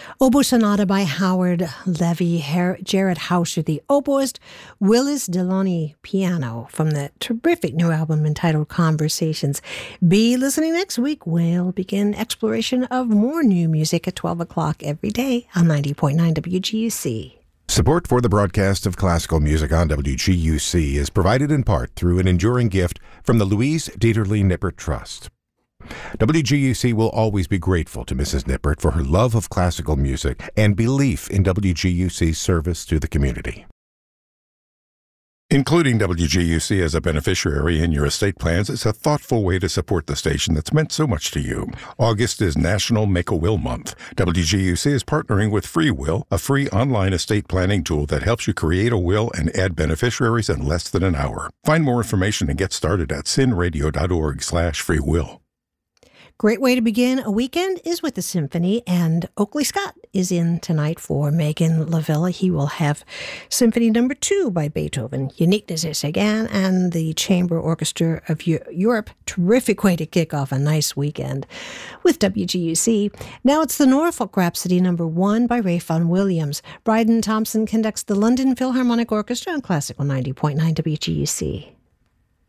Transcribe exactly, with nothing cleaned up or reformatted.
Oboe Sonata by Howard Levy, Her- Jared Hauscher, the oboist, Willis Deloney, piano, from the terrific new album entitled Conversations. Be listening next week. We'll begin exploration of more new music at twelve o'clock every day on ninety point nine W G U C. Support for the broadcast of classical music on W G U C is provided in part through an enduring gift from the Louise Dieterle Nippert Trust. W G U C will always be grateful to Missus Nippert for her love of classical music and belief in W G U C's service to the community. Including W G U C as a beneficiary in your estate plans is a thoughtful way to support the station that's meant so much to you. August is National Make-A-Will Month. W G U C is partnering with Free Will, a free online estate planning tool that helps you create a will and add beneficiaries in less than an hour. Find more information and get started at sinradio.org slash free will. Great way to begin a weekend is with the symphony, and Oakley Scott is in tonight for Megan Lavilla. He will have Symphony Number Two by Beethoven, Uniqueness is again, and the Chamber Orchestra of Eu- Europe. Terrific way to kick off a nice weekend with W G U C. Now it's the Norfolk Rhapsody Number One by Ralph Vaughan Williams. Bryden Thompson conducts the London Philharmonic Orchestra on Classical ninety point nine W G U C.